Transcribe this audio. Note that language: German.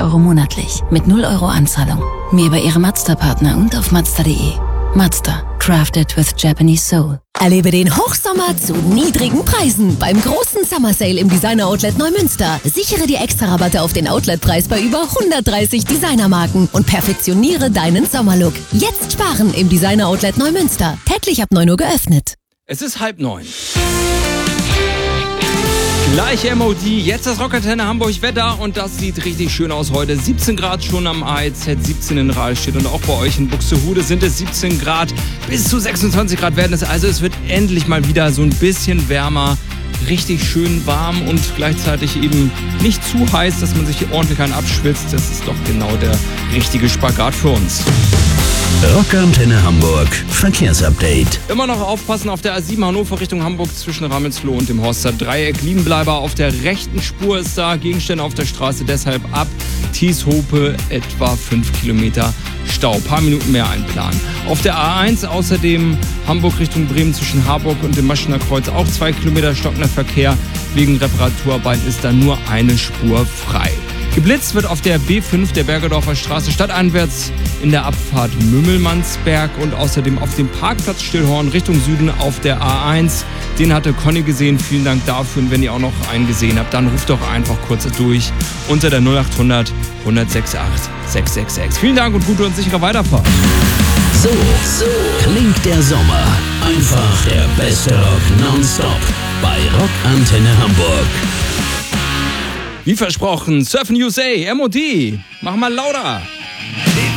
€ monatlich mit 0 € Anzahlung. Mehr bei Ihrem Mazda-Partner und auf Mazda.de. Mazda, crafted with Japanese soul. Erlebe den Hochsommer zu niedrigen Preisen beim großen Summer Sale im Designer Outlet Neumünster. Sichere dir extra Rabatte auf den Outletpreis bei über 130 Designermarken und perfektioniere deinen Sommerlook. Jetzt sparen im Designer Outlet Neumünster. Täglich ab 9 Uhr geöffnet. Es ist 8:30. Gleich MOD, jetzt das Rockantenne Hamburg Wetter und das sieht richtig schön aus heute. 17 Grad schon am AEZ, 17 in Rahlstedt und auch bei euch in Buxtehude sind es 17 Grad. Bis zu 26 Grad werden es, also es wird endlich mal wieder so ein bisschen wärmer. Richtig schön warm und gleichzeitig eben nicht zu heiß, dass man sich ordentlich abschwitzt. Das ist doch genau der richtige Spagat für uns. Rockantenne Hamburg Verkehrsupdate. Immer noch aufpassen auf der A7 Hannover Richtung Hamburg zwischen Ramelsloh und dem Horster Dreieck. Liegenbleiber auf der rechten Spur ist da, Gegenstände auf der Straße deshalb ab. Thieshope etwa 5 Kilometer Stau, paar Minuten mehr einplanen. Auf der A1 außerdem Hamburg Richtung Bremen zwischen Harburg und dem Maschener Kreuz auch 2 Kilometer stockender Verkehr. Wegen Reparaturarbeiten ist da nur eine Spur frei. Geblitzt wird auf der B5 der Bergedorfer Straße stadteinwärts in der Abfahrt Mümmelmannsberg und außerdem auf dem Parkplatz Stillhorn Richtung Süden auf der A1. Den hatte Conny gesehen. Vielen Dank dafür. Und wenn ihr auch noch einen gesehen habt, dann ruft doch einfach kurz durch unter der 0800 168 666. Vielen Dank und gute und sichere Weiterfahrt. So klingt der Sommer. Einfach der beste Rock nonstop bei Rockantenne Hamburg. Wie versprochen, Surfen USA, MOD. Mach mal lauter.